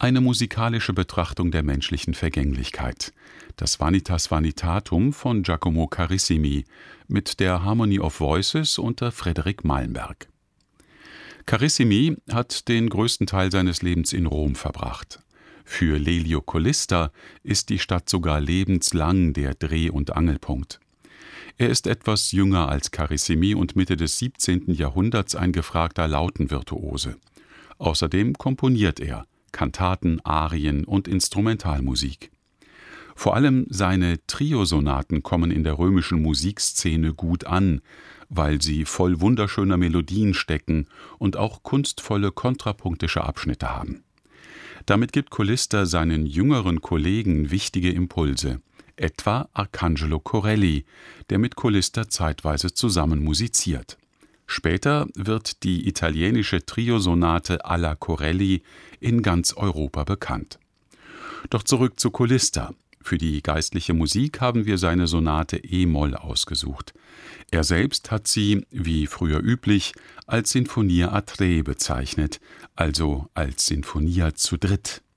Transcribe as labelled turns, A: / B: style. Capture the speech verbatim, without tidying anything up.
A: Eine musikalische Betrachtung der menschlichen Vergänglichkeit. Das Vanitas Vanitatum von Giacomo Carissimi mit der Harmony of Voices unter Frederick Malmberg. Carissimi hat den größten Teil seines Lebens in Rom verbracht. Für Lelio Colista ist die Stadt sogar lebenslang der Dreh- und Angelpunkt. Er ist etwas jünger als Carissimi und Mitte des siebzehnten Jahrhunderts ein gefragter Lautenvirtuose. Außerdem komponiert er Kantaten, Arien und Instrumentalmusik. Vor allem seine Triosonaten kommen in der römischen Musikszene gut an, weil sie voll wunderschöner Melodien stecken und auch kunstvolle kontrapunktische Abschnitte haben. Damit gibt Colista seinen jüngeren Kollegen wichtige Impulse, etwa Arcangelo Corelli, der mit Colista zeitweise zusammen musiziert. Später wird die italienische Triosonate alla Corelli in ganz Europa bekannt. Doch zurück zu Colista. Für die geistliche Musik haben wir seine Sonate e-Moll ausgesucht. Er selbst hat sie, wie früher üblich, als Sinfonia a tre bezeichnet, also als Sinfonia zu dritt.